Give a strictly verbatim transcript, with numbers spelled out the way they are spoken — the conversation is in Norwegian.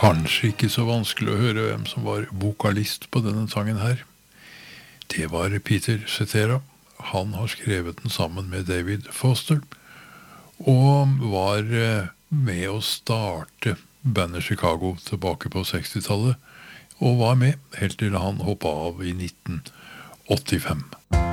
kanskje ikke så vanskelig å høre hvem som var vokalist på denne sangen her. Det var Peter Cetera. Han har skrevet den sammen med David Foster, og var med å starte bandet Chicago tilbake på sekstitallet, og var med helt til han hoppet av i nitten åttifem.